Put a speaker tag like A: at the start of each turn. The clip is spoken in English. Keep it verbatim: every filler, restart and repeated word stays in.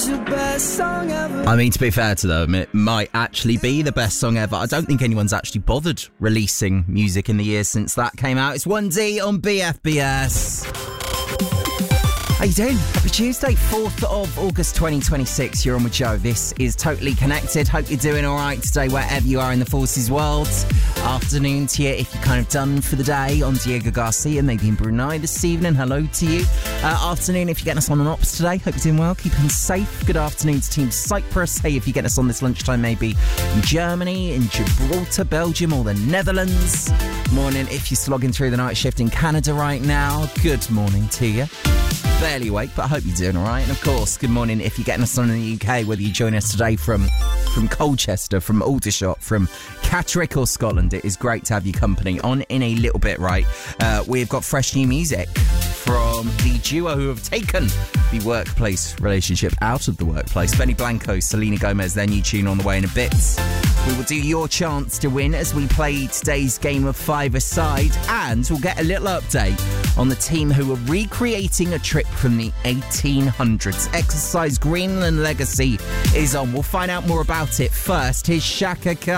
A: is the best song ever.
B: I mean, to be fair to them, it might actually be the best song ever. I don't think anyone's actually bothered releasing music in the years since that came out. It's one D on B F B S. How you doing? Happy Tuesday, fourth of August twenty twenty-six. You're on with Joe. This is Totally Connected. Hope you're doing all right today, wherever you are in the forces world. Afternoon to you if you're kind of done for the day. On Diego Garcia, maybe in Brunei this evening. Hello to you. Uh, afternoon if you're getting us on an ops today. Hope you're doing well, keeping safe. Good afternoon to Team Cyprus. Hey, if you're getting us on this lunchtime, maybe in Germany, in Gibraltar, Belgium, or the Netherlands. Morning if you're slogging through the night shift in Canada right now. Good morning to you. Barely awake, but I hope you're doing all right. And of course, good morning if you're getting us on in the U K, whether you join us today from from Colchester, from Aldershot, from Catterick or Scotland. It is great to have your company on in a little bit, right? Uh, we've got fresh new music from the duo who have taken the workplace relationship out of the workplace. Benny Blanco, Selena Gomez, their new tune on the way in a bit. We will do your chance to win as we play today's game of five-a-side, and we'll get a little update on the team who are recreating a trip from the eighteen hundreds. Exercise Greenland Legacy is on. We'll find out more about it first. Here's Shaka Khan.